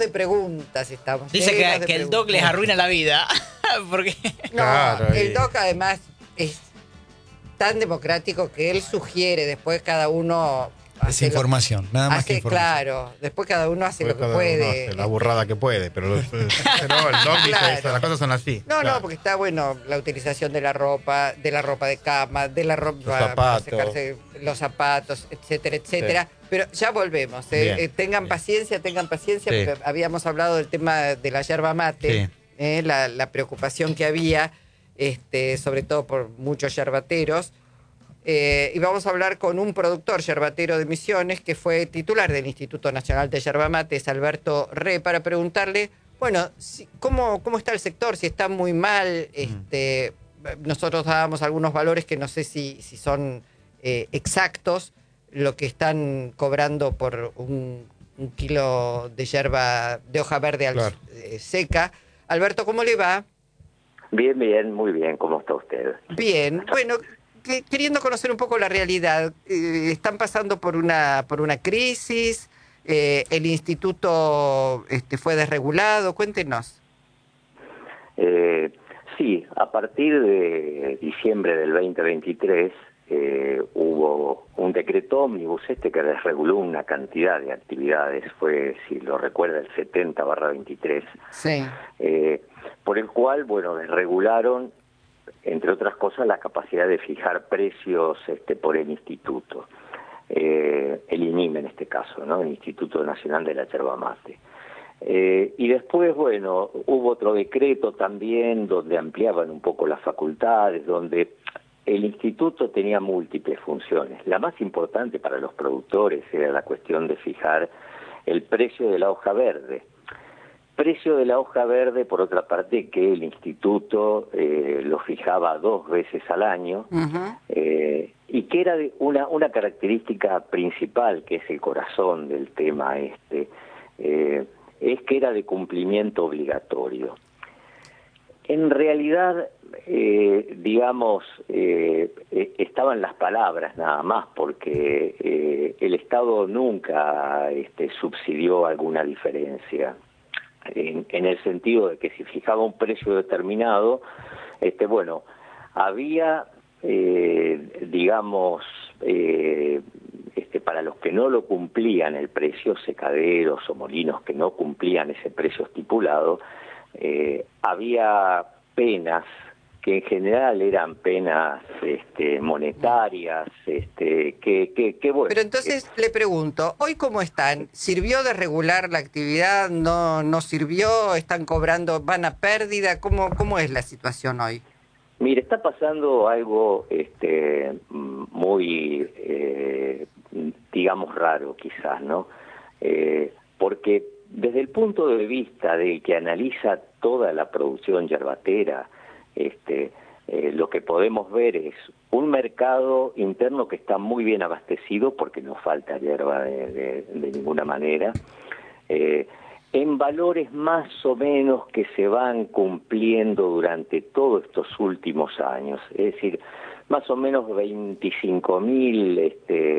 de preguntas estamos. Dice que el DOC les arruina la vida. Porque... No, Claro, el DOC además es tan democrático que él sugiere, después cada uno... Es información, nada más que información. Claro, después cada uno hace lo que Cada puede. uno hace la burrada que puede, pero el doc dice Claro. eso, las cosas son así. No, Claro. no, porque está bueno la utilización de la ropa de cama, de la ropa para zapatos. secarse los zapatos, etcétera, etcétera. Sí. Pero ya volvemos. Bien. Tengan paciencia, Sí. porque habíamos hablado del tema de la yerba mate, la preocupación que había, sobre todo por muchos yerbateros. Y vamos a hablar con un productor yerbatero de Misiones que fue titular del Instituto Nacional de Yerba Mate, es Alberto Re, para preguntarle, bueno, ¿cómo está el sector? Si está muy mal. Nosotros dábamos algunos valores que no sé si son exactos, lo que están cobrando por un kilo de yerba de hoja verde Claro. seca. Alberto, ¿cómo le va? Bien, bien, muy bien. ¿Cómo está usted? Bien, bueno, queriendo conocer un poco la realidad, están pasando por una crisis, el instituto fue desregulado, cuéntenos. Sí, a partir de diciembre del 2023 hubo un decreto ómnibus que desreguló una cantidad de actividades, fue, si lo recuerda, el 70/23, Sí. por el cual, bueno, desregularon, entre otras cosas, la capacidad de fijar precios por el instituto, el INIM en este caso, ¿no? El Instituto Nacional de la Yerba Mate. Y después, bueno, hubo otro decreto también donde ampliaban un poco las facultades, donde el instituto tenía múltiples funciones. La más importante para los productores era la cuestión de fijar el precio de la hoja verde. Precio de la hoja verde, por otra parte, que el instituto lo fijaba 2 veces al año, y que era una característica principal, que es el corazón del tema es que era de cumplimiento obligatorio. En realidad, estaban las palabras nada más, porque el Estado nunca subsidió alguna diferencia. En el sentido de que si fijaba un precio determinado, había, para los que no lo cumplían el precio, secaderos o molinos que no cumplían ese precio estipulado, había penas que en general eran penas monetarias, que bueno. Pero entonces le pregunto, ¿hoy cómo están? ¿Sirvió de regular la actividad? ¿No sirvió? ¿Están cobrando? ¿Van a pérdida? ¿Cómo es la situación hoy? Mire, está pasando algo muy, digamos, raro quizás, ¿no? Porque desde el punto de vista del que analiza toda la producción yerbatera, lo que podemos ver es un mercado interno que está muy bien abastecido porque no falta yerba de ninguna manera, en valores más o menos que se van cumpliendo durante todos estos últimos años, es decir, más o menos 25 millones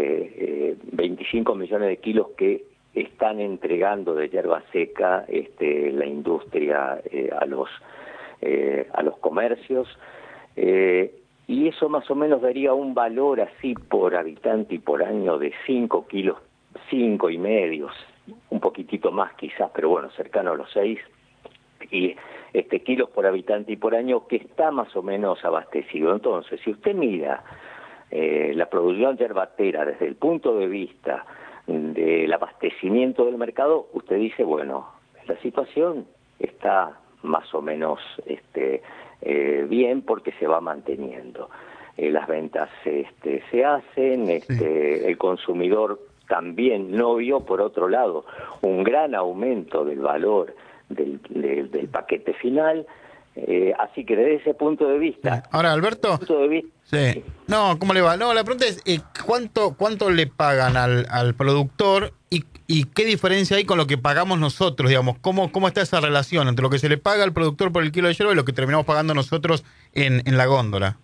de kilos que están entregando de yerba seca la industria a los comercios, y eso más o menos daría un valor así por habitante y por año de 5 kilos, 5,5, un poquitito más quizás, pero bueno, cercano a los 6 kilos por habitante y por año, que está más o menos abastecido. Entonces, si usted mira la producción yerbatera desde el punto de vista del abastecimiento del mercado, usted dice, bueno, la situación está más o menos bien porque se va manteniendo. Las ventas se hacen, el consumidor también no vio, por otro lado, un gran aumento del valor del paquete final, así que desde ese punto de vista... Ahora, Alberto... Sí. No, ¿cómo le va? No, la pregunta es, ¿cuánto le pagan al productor y qué diferencia hay con lo que pagamos nosotros, digamos? ¿Cómo está esa relación entre lo que se le paga al productor por el kilo de yerba y lo que terminamos pagando nosotros en la góndola?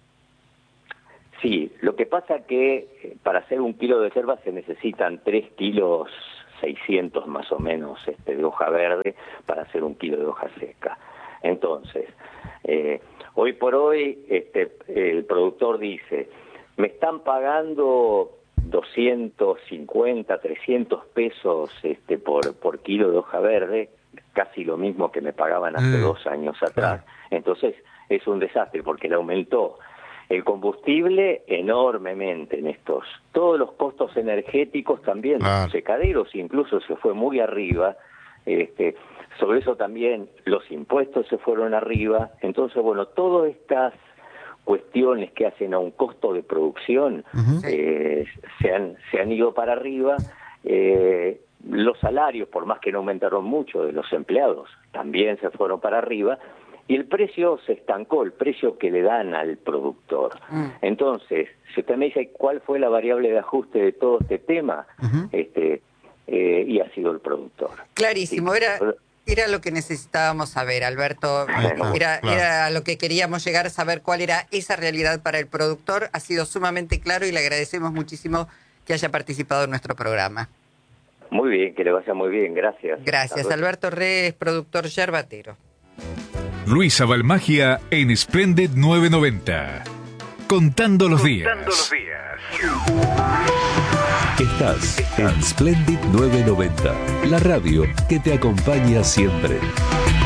Sí, lo que pasa que para hacer un kilo de yerba se necesitan 3,6 600 más o menos de hoja verde para hacer 1 kilo de hoja seca. Entonces, hoy por hoy el productor dice, me están pagando 250, 300 pesos por kilo de hoja verde, casi lo mismo que me pagaban hace 2 años atrás. Entonces es un desastre porque le aumentó el combustible enormemente en estos. Todos los costos energéticos también, secaderos incluso se fue muy arriba. Sobre eso también los impuestos se fueron arriba. Entonces, bueno, todas estas cuestiones que hacen a un costo de producción se han ido para arriba. Los salarios, por más que no aumentaron mucho, de los empleados también se fueron para arriba, y el precio se estancó, el precio que le dan al productor. Entonces, si usted me dice cuál fue la variable de ajuste de todo este tema, y ha sido el productor. Clarísimo, era lo que necesitábamos saber, Alberto. Era lo que queríamos llegar a saber, cuál era esa realidad para el productor. Ha sido sumamente claro y le agradecemos muchísimo que haya participado en nuestro programa. Muy bien, que le vaya muy bien, gracias. Gracias, Alberto Reyes, productor yerbatero. Luisa Balmagia en Splendid 990. Contando los días. Estás en Splendid 990, la radio que te acompaña siempre.